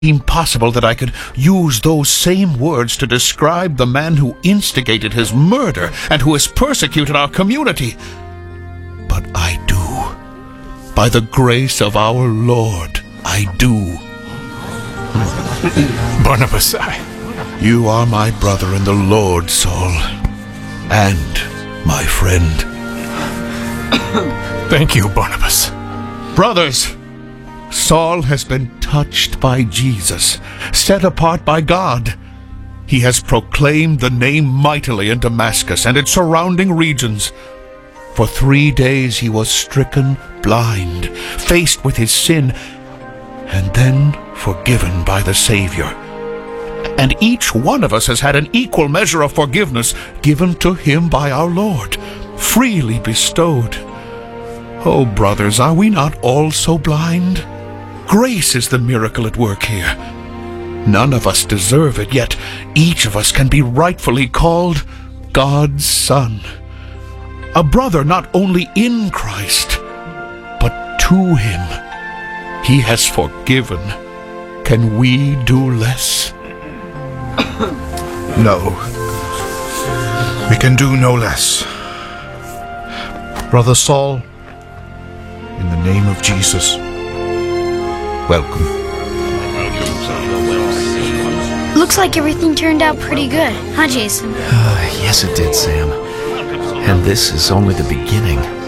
impossible that I could use those same words to describe the man who instigated his murder and who has persecuted our community. But I do. By the grace of our Lord, I do. Barnabas, You are my brother in the Lord, Saul, and my friend. Thank you, Barnabas. Brothers, Saul has been touched by Jesus, set apart by God. He has proclaimed the name mightily in Damascus and its surrounding regions. For 3 days he was stricken blind, faced with his sin, and then forgiven by the Savior. And each one of us has had an equal measure of forgiveness given to him by our Lord, freely bestowed. Oh, brothers, are we not all so blind? Grace is the miracle at work here. None of us deserve it, yet each of us can be rightfully called God's son. A brother not only in Christ, but to him. He has forgiven. Can we do less? No. We can do no less. Brother Saul, in the name of Jesus, welcome. Looks like everything turned out pretty good, huh, Jason? Yes, it did, Sam. And this is only the beginning.